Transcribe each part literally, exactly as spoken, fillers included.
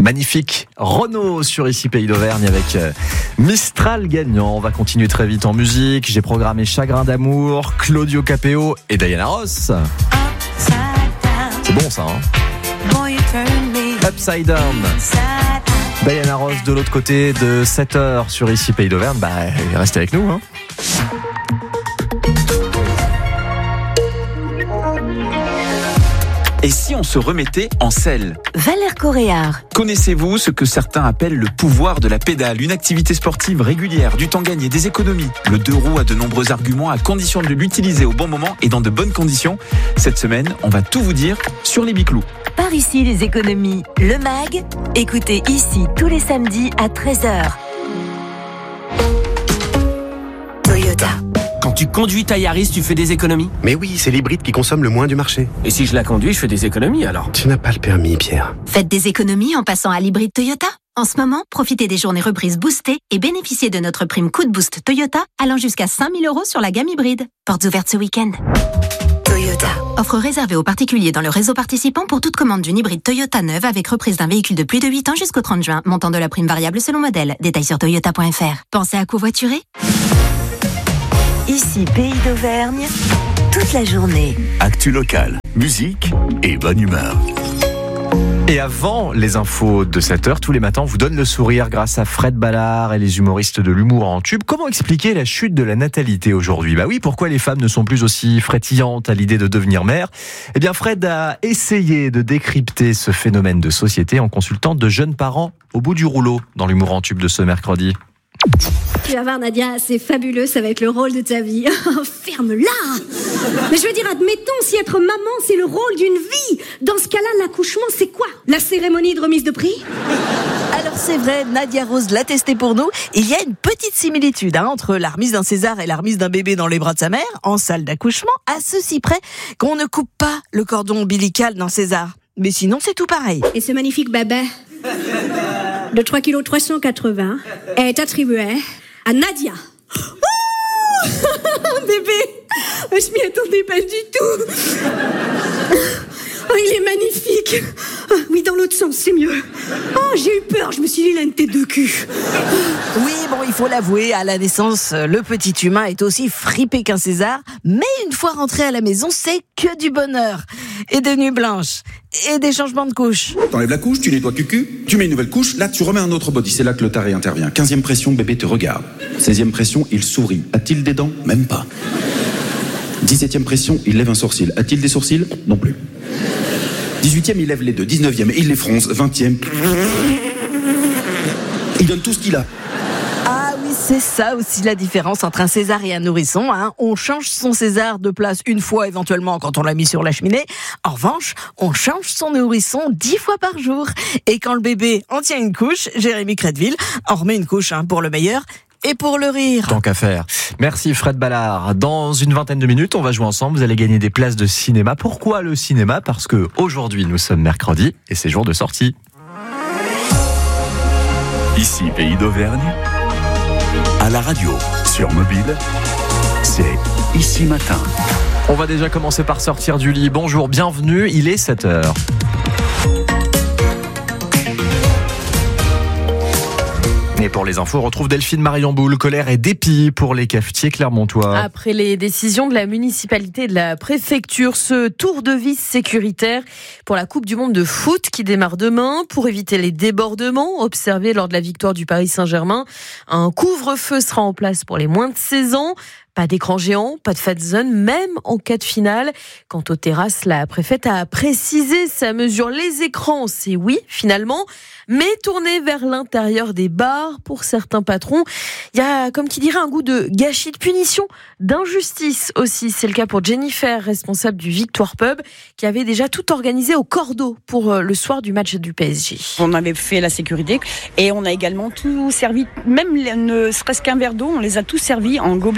Magnifique Renault sur ici Pays d'Auvergne avec Mistral gagnant. On va continuer très vite en musique. J'ai programmé Chagrin d'amour, Claudio Capéo et Diana Ross. C'est bon ça, hein? Upside Down. Diana Ross de l'autre côté de sept heures sur ici Pays d'Auvergne. Bah, restez avec nous, hein. Et si on se remettait en selle? Valère Coréard. Connaissez-vous ce que certains appellent le pouvoir de la pédale? Une activité sportive régulière, du temps gagné, des économies. Le deux roues a de nombreux arguments à condition de l'utiliser au bon moment et dans de bonnes conditions. Cette semaine, on va tout vous dire sur les biclous. Par ici, les économies. Le mag. Écoutez ici tous les samedis à treize heures. Toyota. Quand tu conduis ta Yaris, tu fais des économies? Mais oui, c'est l'hybride qui consomme le moins du marché. Et si je la conduis, je fais des économies alors? Tu n'as pas le permis, Pierre. Faites des économies en passant à l'hybride Toyota. En ce moment, profitez des journées reprises boostées et bénéficiez de notre prime Coup de Boost Toyota allant jusqu'à cinq mille euros sur la gamme hybride. Portes ouvertes ce week-end. Toyota. Offre réservée aux particuliers dans le réseau participant pour toute commande d'une hybride Toyota neuve avec reprise d'un véhicule de plus de huit ans jusqu'au trente juin. Montant de la prime variable selon modèle. Détails sur toyota point f r. Pensez à covoiturer? Ici, Pays d'Auvergne, toute la journée. Actu locale, musique et bonne humeur. Et avant les infos de sept heures, tous les matins, on vous donne le sourire grâce à Fred Ballard et les humoristes de l'humour en tube. Comment expliquer la chute de la natalité aujourd'hui? Bah oui, pourquoi les femmes ne sont plus aussi frétillantes à l'idée de devenir mère? Eh bien, Fred a essayé de décrypter ce phénomène de société en consultant de jeunes parents au bout du rouleau dans l'humour en tube de ce mercredi. Tu vas voir, Nadia, c'est fabuleux, ça va être le rôle de ta vie. Ferme-la! Mais je veux dire, admettons, si être maman, c'est le rôle d'une vie, dans ce cas-là, l'accouchement, c'est quoi? La cérémonie de remise de prix? Alors c'est vrai, Nadia Rose l'a testé pour nous. Il y a une petite similitude hein, entre la remise d'un César et la remise d'un bébé dans les bras de sa mère, en salle d'accouchement, à ceci près qu'on ne coupe pas le cordon ombilical d'un César. Mais sinon, c'est tout pareil. Et ce magnifique bébé de trois virgule trois cent quatre-vingts kilos est attribué à Nadia. Oh bébé, je m'y attendais pas du tout. Oh, il est magnifique. Oh, oui, dans l'autre sens, c'est mieux. Oh, j'ai eu peur, je me suis dit, il a une tête de cul. Oui, bon, il faut l'avouer, à la naissance, le petit humain est aussi fripé qu'un César. Mais une fois rentré à la maison, c'est que du bonheur. Et des nuits blanches. Et des changements de couches. T'enlèves la couche, tu nettoies cucu, tu mets une nouvelle couche, là tu remets un autre body, c'est là que le taré intervient. quinzième pression, bébé te regarde. seizième pression, il sourit. A-t-il des dents? Même pas. dix-septième pression, il lève un sourcil. A-t-il des sourcils? Non plus. dix-huitième, il lève les deux. dix-neuvième, il les fronce. vingtième, il donne tout ce qu'il a. Ah oui, c'est ça aussi la différence entre un César et un nourrisson. Hein. On change son César de place une fois éventuellement quand on l'a mis sur la cheminée. En revanche, on change son nourrisson dix fois par jour. Et quand le bébé en tient une couche, Jérémy Crédville en remet une couche hein, pour le meilleur. Et pour le rire. Tant qu'à faire. Merci Fred Ballard. Dans une vingtaine de minutes, on va jouer ensemble. Vous allez gagner des places de cinéma. Pourquoi le cinéma? Parce que aujourd'hui, nous sommes mercredi et c'est jour de sortie. Ici, Pays d'Auvergne. À la radio, sur mobile, c'est Ici Matin. On va déjà commencer par sortir du lit. Bonjour, bienvenue. Il est sept heures. Et pour les infos, on retrouve Delphine Mariamboul. Colère et dépit pour les cafetiers clermontois. Après les décisions de la municipalité et de la préfecture, ce tour de vis sécuritaire pour la Coupe du Monde de foot qui démarre demain pour éviter les débordements observés lors de la victoire du Paris Saint-Germain. Un couvre-feu sera en place pour les moins de seize ans. Pas d'écran géant, pas de fat zone, même en cas de finale. Quant aux terrasses, la préfète a précisé sa mesure. Les écrans, c'est oui, finalement, mais tournés vers l'intérieur des bars. Pour certains patrons, il y a, comme qui dirait, un goût de gâchis, de punition, d'injustice aussi. C'est le cas pour Jennifer, responsable du Victoire Pub, qui avait déjà tout organisé au cordeau pour le soir du match du P S G. On avait fait la sécurité et on a également tout servi, même ne serait-ce qu'un verre d'eau, on les a tous servis en gobelet en carton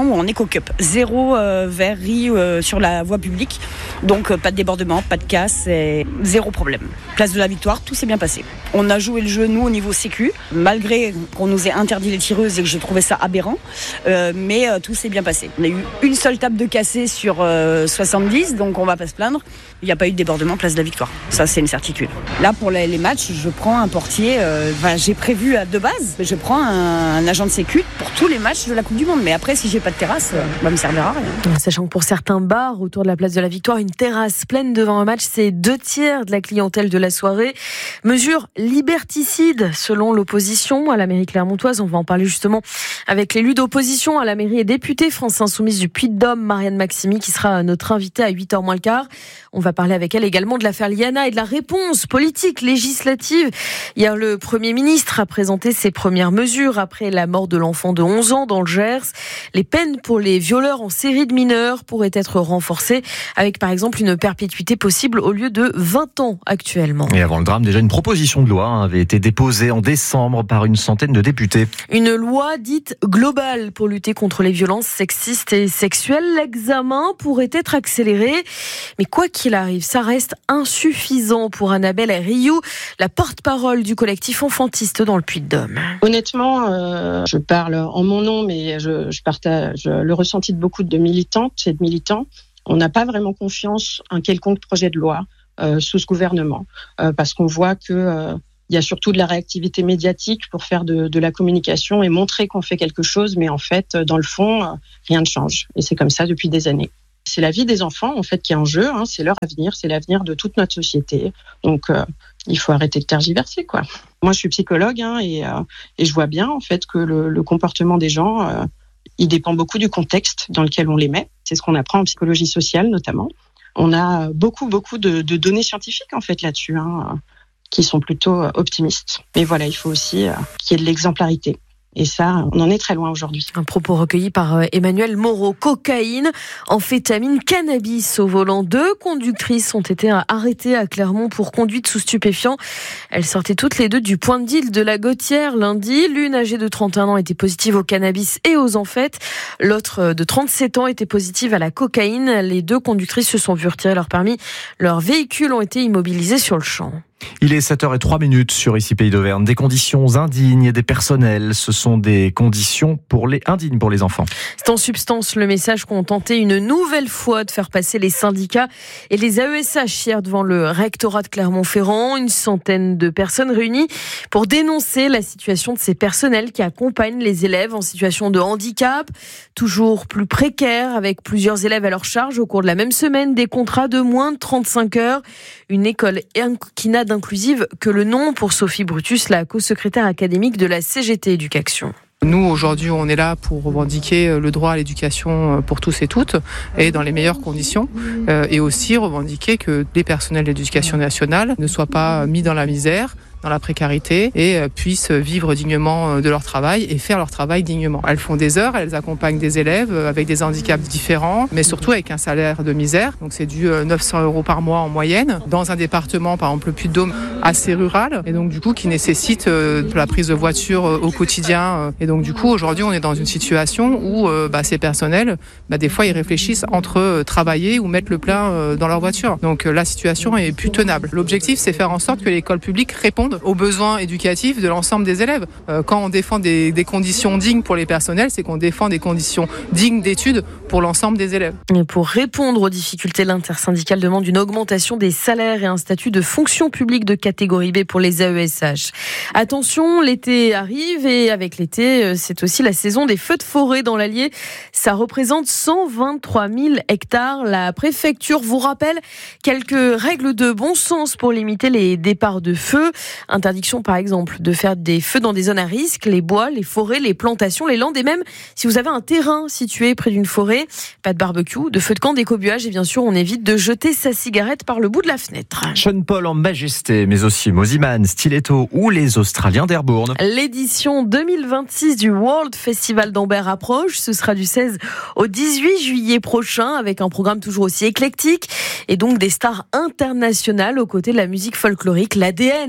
ou en éco-cup. Zéro euh, verrerie euh, sur la voie publique. Donc euh, pas de débordement, pas de casse, et zéro problème. Place de la Victoire, tout s'est bien passé. On a joué le jeu, nous, au niveau sécu, malgré qu'on nous ait interdit les tireuses et que je trouvais ça aberrant. Euh, mais euh, tout s'est bien passé. On a eu une seule table de cassée sur euh, soixante-dix, donc on va pas se plaindre. Il n'y a pas eu de débordement place de la Victoire. Ça, c'est une certitude. Là, pour les, les matchs, je prends un portier. Euh, enfin, j'ai prévu de base, je prends un, un agent de sécu pour tous les matchs de la Coupe du Monde. Mais après, si j'ai pas de terrasse, euh, bah, me servira à rien. Sachant que pour certains bars autour de la place de la Victoire, une terrasse pleine devant un match, c'est deux tiers de la clientèle de la soirée. Mesure liberticide selon l'opposition à la mairie clermontoise. On va en parler justement avec l'élu d'opposition à la mairie et députée France Insoumise du Puy-de-Dôme, Marianne Maximi, qui sera notre invitée à huit heures moins le quart. On va parler avec elle également de l'affaire Liana et de la réponse politique législative. Hier, le Premier ministre a présenté ses premières mesures après la mort de l'enfant de onze ans dans le Gers. Les peines pour les violeurs en série de mineurs pourraient être renforcées avec par exemple une perpétuité possible au lieu de vingt ans actuellement. Et avant le drame, déjà une proposition de loi avait été déposée en décembre par une centaine de députés. Une loi dite globale pour lutter contre les violences sexistes et sexuelles. L'examen pourrait être accéléré. Mais quoi qu'il arrive, ça reste insuffisant pour Annabelle Rioux, la porte-parole du collectif enfantiste dans le Puy-de-Dôme. Honnêtement, euh, je parle en mon nom, mais je, je partage le ressenti de beaucoup de militantes et de militants. On n'a pas vraiment confiance en quelconque projet de loi euh, sous ce gouvernement, euh, parce qu'on voit que euh, il y a surtout de la réactivité médiatique pour faire de, de la communication et montrer qu'on fait quelque chose, mais en fait, dans le fond, euh, rien ne change. Et c'est comme ça depuis des années. C'est la vie des enfants, en fait, qui est en jeu. Hein, c'est leur avenir, c'est l'avenir de toute notre société. Donc, euh, il faut arrêter de tergiverser, quoi. Moi, je suis psychologue hein, et, euh, et je vois bien, en fait, que le, le comportement des gens, euh, il dépend beaucoup du contexte dans lequel on les met. C'est ce qu'on apprend en psychologie sociale, notamment. On a beaucoup, beaucoup de, de données scientifiques, en fait, là-dessus, hein, qui sont plutôt optimistes. Mais voilà, il faut aussi euh, qu'il y ait de l'exemplarité. Et ça, on en est très loin aujourd'hui. Un propos recueilli par Emmanuel Moreau. Cocaïne, amphétamine, cannabis au volant. Deux conductrices ont été arrêtées à Clermont pour conduite sous stupéfiants. Elles sortaient toutes les deux du point de deal de la Gautière lundi. L'une, âgée de trente et un ans, était positive au cannabis et aux amphètes. L'autre, de trente-sept ans, était positive à la cocaïne. Les deux conductrices se sont vues retirer leur permis. Leurs véhicules ont été immobilisés sur le champ. Il est sept heures zéro trois sur ici Pays d'Auvergne. Des conditions indignes des personnels. Ce sont des conditions pour les indignes pour les enfants. C'est en substance le message qu'ont tenté une nouvelle fois de faire passer les syndicats et les A E S H hier devant le rectorat de Clermont-Ferrand. Une centaine de personnes réunies pour dénoncer la situation de ces personnels qui accompagnent les élèves en situation de handicap, toujours plus précaires, avec plusieurs élèves à leur charge au cours de la même semaine, des contrats de moins de trente-cinq heures. Une école qui n'a d'inclusive que le nom pour Sophie Brutus, la co-secrétaire académique de la C G T Éducation. Nous, aujourd'hui, on est là pour revendiquer le droit à l'éducation pour tous et toutes et dans les meilleures conditions euh, et aussi revendiquer que les personnels de l'éducation nationale ne soient pas mis dans la misère, dans la précarité et puissent vivre dignement de leur travail et faire leur travail dignement. Elles font des heures, elles accompagnent des élèves avec des handicaps différents, mais surtout avec un salaire de misère. Donc c'est du neuf cents euros par mois en moyenne, dans un département, par exemple le Puy-de-Dôme, assez rural, et donc du coup qui nécessite de la prise de voiture au quotidien. Et donc du coup aujourd'hui on est dans une situation où bah, ces personnels, bah, des fois ils réfléchissent entre travailler ou mettre le plein dans leur voiture. Donc la situation est plus tenable. L'objectif c'est faire en sorte que l'école publique réponde aux besoins éducatifs de l'ensemble des élèves. Euh, quand on défend des, des conditions dignes pour les personnels, c'est qu'on défend des conditions dignes d'études pour l'ensemble des élèves. Et pour répondre aux difficultés, l'intersyndicale demande une augmentation des salaires et un statut de fonction publique de catégorie B pour les A E S H. Attention, l'été arrive et avec l'été, c'est aussi la saison des feux de forêt dans l'Allier. Ça représente cent vingt-trois mille hectares. La préfecture vous rappelle quelques règles de bon sens pour limiter les départs de feu. Interdiction, par exemple, de faire des feux dans des zones à risque, les bois, les forêts, les plantations, les landes, et même si vous avez un terrain situé près d'une forêt, pas de barbecue, de feu de camp, d'écobuage, et bien sûr, on évite de jeter sa cigarette par le bout de la fenêtre. Sean Paul en majesté, mais aussi Mosiman, Stiletto ou les Australiens d'Airborne. L'édition deux mille vingt-six du World Festival d'Ambert approche. Ce sera du seize au dix-huit juillet prochain, avec un programme toujours aussi éclectique, et donc des stars internationales aux côtés de la musique folklorique. L'A D N du festival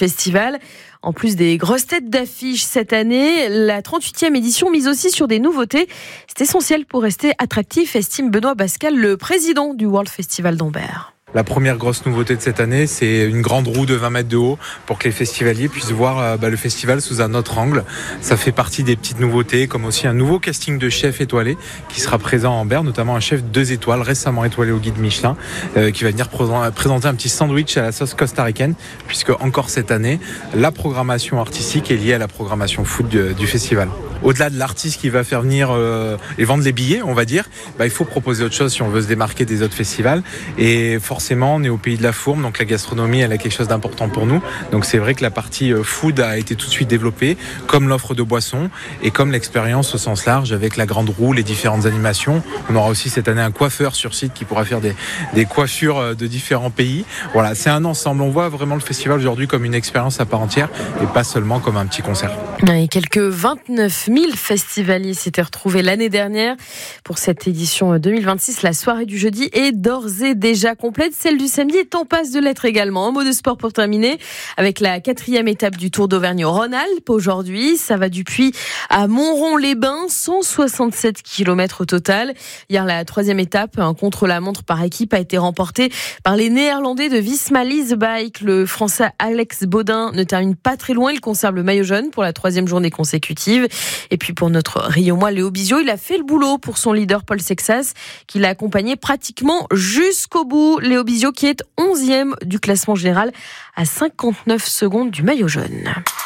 festival. En plus des grosses têtes d'affiches cette année, la trente-huitième édition mise aussi sur des nouveautés. C'est essentiel pour rester attractif, estime Benoît Bascal, le président du World Festival d'Ambert. La première grosse nouveauté de cette année, c'est une grande roue de vingt mètres de haut pour que les festivaliers puissent voir euh, bah, le festival sous un autre angle. Ça fait partie des petites nouveautés, comme aussi un nouveau casting de chefs étoilés qui sera présent à Ambert, notamment un chef deux étoiles récemment étoilé au guide Michelin, euh, qui va venir pr- présenter un petit sandwich à la sauce costaricaine, puisque encore cette année, la programmation artistique est liée à la programmation food du, du festival. Au-delà de l'artiste qui va faire venir euh, et vendre les billets, on va dire, bah, il faut proposer autre chose si on veut se démarquer des autres festivals. Et forcément, on est au pays de la fourme, donc la gastronomie, elle a quelque chose d'important pour nous. Donc c'est vrai que la partie food a été tout de suite développée, comme l'offre de boissons et comme l'expérience au sens large avec la grande roue, les différentes animations. On aura aussi cette année un coiffeur sur site qui pourra faire des, des coiffures de différents pays. Voilà, c'est un ensemble. On voit vraiment le festival aujourd'hui comme une expérience à part entière et pas seulement comme un petit concert. Et quelques vingt-neuf mille festivaliers s'étaient retrouvés l'année dernière. Pour cette édition deux mille vingt-six, la soirée du jeudi est d'ores et déjà complète. Celle du samedi est en passe de l'être également. Un mot de sport pour terminer avec la quatrième étape du Tour d'Auvergne-Rhône-Alpes. Aujourd'hui, ça va du Puy à Montrond-les-Bains, cent soixante-sept kilomètres au total. Hier, la troisième étape, un contre-la-montre par équipe, a été remportée par les Néerlandais de Visma Lease Bike. Le Français Alex Baudin ne termine pas très loin. Il conserve le maillot jaune pour la troisième journée consécutive. Et puis pour notre Rio-Moi, Léo Bizio, il a fait le boulot pour son leader Paul Sexas, qui l'a accompagné pratiquement jusqu'au bout. Léo Bizio qui est onzième du classement général à cinquante-neuf secondes du maillot jaune.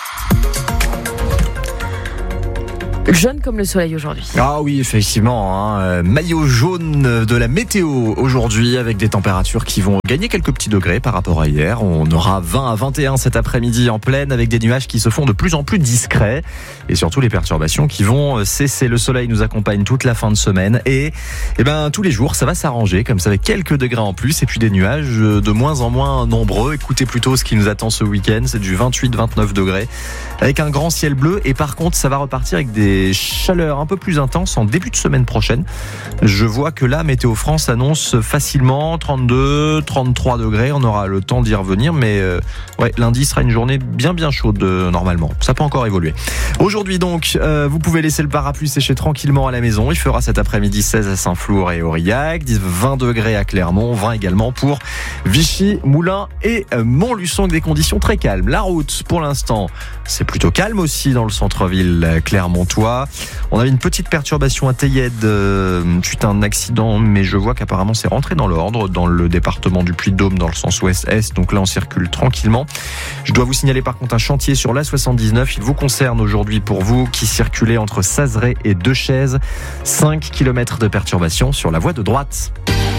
Jaune comme le soleil aujourd'hui. Ah oui, effectivement, hein, maillot jaune de la météo aujourd'hui avec des températures qui vont gagner quelques petits degrés par rapport à hier. On aura vingt à vingt et un cet après-midi en pleine avec des nuages qui se font de plus en plus discrets et surtout les perturbations qui vont cesser. Le soleil nous accompagne toute la fin de semaine et, et ben, tous les jours ça va s'arranger comme ça avec quelques degrés en plus et puis des nuages de moins en moins nombreux. Écoutez plutôt ce qui nous attend ce week-end, c'est du vingt-huit à vingt-neuf degrés avec un grand ciel bleu et par contre ça va repartir avec des Des chaleurs un peu plus intenses en début de semaine prochaine. Je vois que là, Météo France annonce facilement trente-deux, trente-trois degrés. On aura le temps d'y revenir, mais euh, ouais, lundi sera une journée bien bien chaude euh, normalement. Ça peut encore évoluer. Aujourd'hui donc, euh, vous pouvez laisser le parapluie sécher tranquillement à la maison. Il fera cet après-midi seize à Saint-Flour et Aurillac, vingt degrés à Clermont, vingt également pour Vichy, Moulins et euh, Montluçon avec des conditions très calmes. La route, pour l'instant, c'est plutôt calme aussi dans le centre-ville clermontois. On avait une petite perturbation à Thaïède euh, suite à un accident, mais je vois qu'apparemment c'est rentré dans l'ordre dans le département du Puy-de-Dôme dans le sens ouest-est, donc là on circule tranquillement. Je dois vous signaler par contre un chantier sur l'A soixante-dix-neuf, il vous concerne aujourd'hui pour vous qui circulez entre Sazeré et Deux-Chaises, cinq kilomètres de perturbation sur la voie de droite.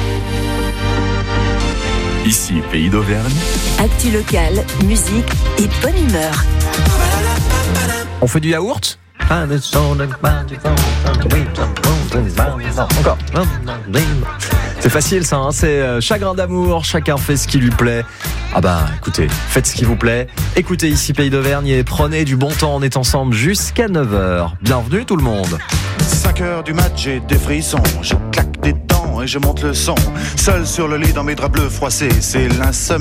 Ici, Pays d'Auvergne. Actu locale, musique et bonne humeur. On fait du yaourt ? Encore. C'est facile ça, hein, c'est chagrin d'amour, chacun fait ce qui lui plaît. Ah bah écoutez, faites ce qui vous plaît. Écoutez ici Pays d'Auvergne et prenez du bon temps, on est ensemble jusqu'à neuf heures. Bienvenue tout le monde. cinq heures du mat, j'ai des frissons, je claque des dents et je monte le son. Seul sur le lit dans mes draps bleus froissés, c'est l'insomnie.